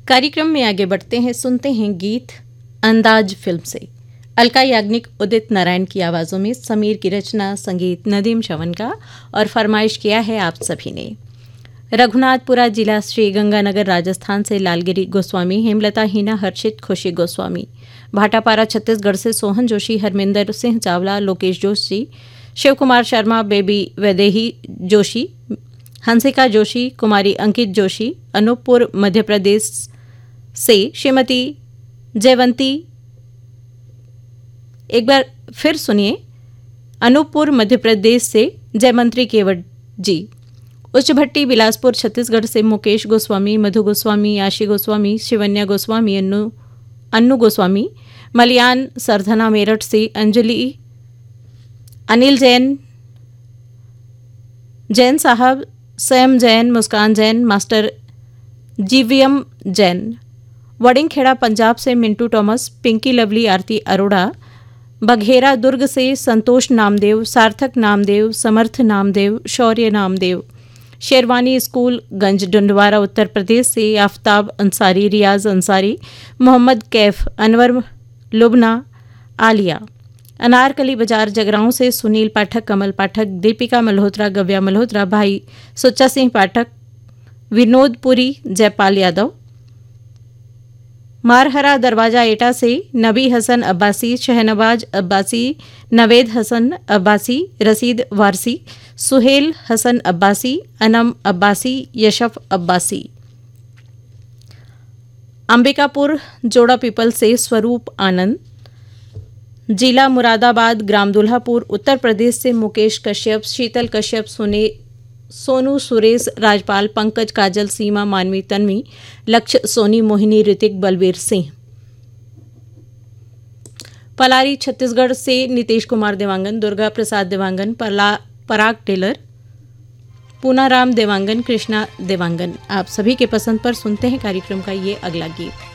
कार्यक्रम में आगे बढ़ते हैं, सुनते हैं गीत अंदाज फिल्म से। अलका याग्निक, उदित नारायण की आवाज़ों में, समीर की रचना, संगीत नदीम श्रवण का, और फरमाइश किया है आप सभी ने। रघुनाथपुरा जिला श्री गंगानगर राजस्थान से लालगिरी गोस्वामी, हेमलता हीना, हर्षित, खुशी गोस्वामी। भाटापारा छत्तीसगढ़ से सोहन जोशी, हरमिंदर सिंह चावला, लोकेश जोशी, शिव कुमार शर्मा, बेबी वैदेही जोशी, हंसिका जोशी, कुमारी अंकित जोशी। अनूपपुर मध्य प्रदेश से श्रीमती जयवंती, एक बार फिर सुनिए, अनूपपुर मध्य प्रदेश से जयमंत्री केवट जी। उच्च भट्टी बिलासपुर छत्तीसगढ़ से मुकेश गोस्वामी, मधु गोस्वामी, आशी गोस्वामी, शिवन्या गोस्वामी, अन्नू गोस्वामी। मलियान सरधना मेरठ से अंजलि, अनिल जैन, जैन साहब, सैम जैन, मुस्कान जैन, मास्टर जीवीएम जैन। वडिंगखेड़ा पंजाब से मिंटू टॉमस, पिंकी लवली, आरती अरोड़ा। बघेरा दुर्ग से संतोष नामदेव, सार्थक नामदेव, समर्थ नामदेव, शौर्य नामदेव। शेरवानी स्कूल गंज डुंडवारा उत्तर प्रदेश से आफ्ताब अंसारी, रियाज अंसारी, मोहम्मद कैफ, अनवर, लुबना, आलिया। अनारकली बाजार जगरांव से सुनील पाठक, कमल पाठक, दीपिका मल्होत्रा, गव्या मल्होत्रा, भाई सुच्चा सिंह पाठक, विनोदपुरी, जयपाल यादव। मारहरा दरवाजा एटा से नबी हसन अब्बासी, शहनवाज अब्बासी, नवेद हसन अब्बासी, रसीद वारसी, सुहेल हसन अब्बासी, अनम अब्बासी, यशफ अब्बासी। अंबिकापुर जोड़ा पीपल से स्वरूप आनंद। जिला मुरादाबाद ग्राम दुल्हापुर उत्तर प्रदेश से मुकेश कश्यप, शीतल कश्यप, सोनू सुरेश, राजपाल, पंकज, काजल, सीमा, मानवी, तन्वी, लक्ष्य, सोनी, मोहिनी, ऋतिक, बलबीर सिंह। पलारी छत्तीसगढ़ से नीतीश कुमार देवांगन, दुर्गा प्रसाद देवांगन, पराग टेलर, पूनाराम देवांगन, कृष्णा देवांगन। आप सभी के पसंद पर सुनते हैं कार्यक्रम का ये अगला गीत।